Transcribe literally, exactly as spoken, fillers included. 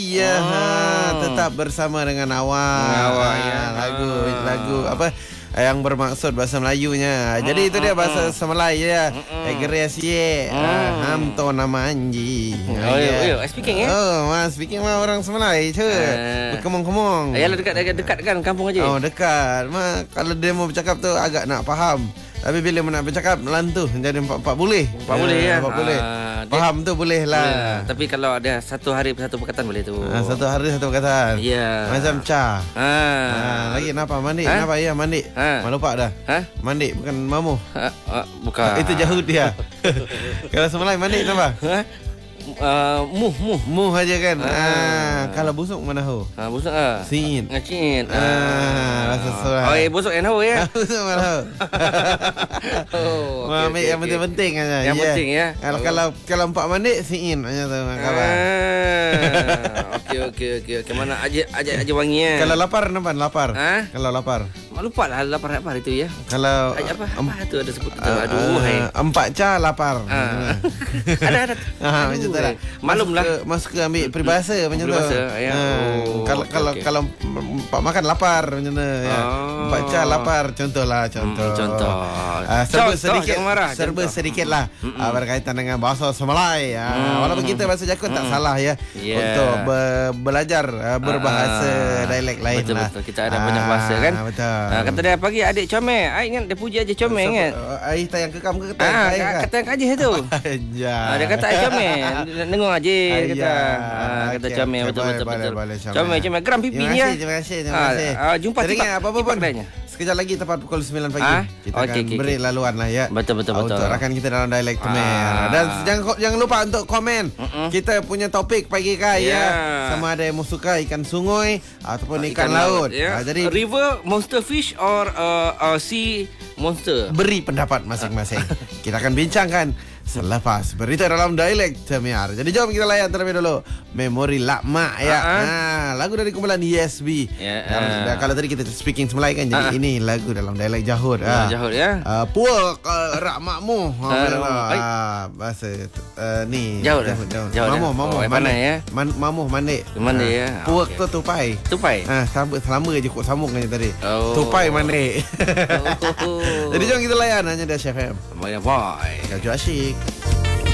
Ya, Oh. ha, tetap bersama dengan awak. Awak, Ha, ya. Lagu Ah. lagu apa yang bermaksud bahasa Melayunya. Jadi itu dia bahasa Semelai ya. Egeria sie. Ham to nama anji. Oh, ya, ya, speaking ya. Oh, mas speaking mah orang Semelai ce. Ah. Berkemong-kemong. Ayalah dekat dekat dekat kan kampung aja. Oh, dekat. Ma kalau dia mau bercakap tu agak nak faham. Tapi bila nak bercakap lantuh jadi empat-empat boleh. Empat boleh ya. Empat boleh. Ah, dia- Faham tu boleh lah. Ya, tapi kalau ada satu hari satu perkataan boleh tu. Ah, satu hari satu perkataan. Ya. Macam ca. Ah. Ah, lagi kenapa mandi? Ha? Kenapa ya mandi? Ha? Mak lupa dah. Ha? Mandi bukan mamu. Ah, ah, bukan. Itu jauh dia. Kalau Semelai mandi kenapa? Ha? Uh, muh muh. Muh aja kan. Ah. Ah, kalau busuk mana ho? Ha, busuk ah. Sin. Ngacin. Ah, rasa suai. Oh, eh, busuk yang tahu ya. Busuk mana ho? Oh, Wah, ambil yang penting-penting aja. Yang Ya. penting ya. Kalau kalau kalau empat mandi sin aja tu kawan. Ah, okey okey okey okey. Mana aja aja aja wangi ya. Kalau lapar kenapa? Lapar. Ha? Kalau lapar. Mak lupa lah lapar apa itu ya. Kalau Aja apa? em- Apa tu ada sebut itu. ah, Aduh, hai. empat ca lapar. Ah. Ada ada. Ah, Aduh, macam tu lah. hai. Malum lah. Masuk ke, masuk ke ambil peribahasa macam tu. Peribahasa, ya. Ah, Oh, kalau okey, kalau okey. kalau empat makan lapar macam tu ya. Oh. Empat ca lapar contohlah contoh. Hmm, contoh. Ah, serba Contoh, sedikit jangan marah, serba contoh. sedikit lah ah, berkaitan dengan bahasa Semelai. Ah, Hmm. walaupun kita bahasa Jakun tak salah ya Yeah. untuk be- belajar ah, berbahasa Ah, dialek lain betul, lah. Betul kita ada banyak bahasa kan. Betul. Ah, kata dia pagi adik comel. Ai ingat dia puji aja comel ingat. Air tayang kekam ke tayang Ah, air kata yang aja tu. Aja. Ah, dia kata ai comel. Dengar aja Ah, kata. ya. Ah, kata Okey, comel okey, betul boleh, betul boleh, betul. boleh, comel. Comel comel geram pipi Terima ya. kasih, terima kasih, terima Ah, kasih. ah, jumpa Jadi tipak- apa-apa pun. tipak lainnya. Sekejap lagi tepat pukul sembilan pagi. Ah? Kita Okey, akan okey, beri okey. laluan lah ya. Betul, betul, Ah, betul. Untuk rakan kita dalam dialek Temer. Ah. Dan jangan jangan lupa untuk komen. Mm-mm. Kita punya topik pagi kali Ya. ya. Sama ada yang mau suka ikan sungai ataupun ikan, laut. ya. Ah, jadi river monster fish or uh, uh, sea monster. beri pendapat masing-masing. Kita akan bincangkan selepas berita dalam dialek Temiar. Jadi jom kita layan terlebih dulu Memori Lakma ya. Uh-huh. Nah, lagu dari kumpulan E S B. Ya, Dan, uh. dan kalau tadi kita speaking Semelai kan, jadi Uh-huh. ini lagu dalam dialek Johor. Ah, Ah. Johor ya. Uh, puak uh, rak makmu. Ha, Ah, uh, baik. uh, bahasa uh, ni. Johor, eh? Johor, Mamu, eh? mamu. Oh, yang mana, ya? Man, mamu mandi. Mandi, Ah, ya? Puak Okey. tu tupai. Tupai. Ah, sama selama je kok sambung kan tadi. Oh. Tupai mandi. Oh. Jadi jom kita layan hanya di Chef M. Banyak boy. Kau asyik.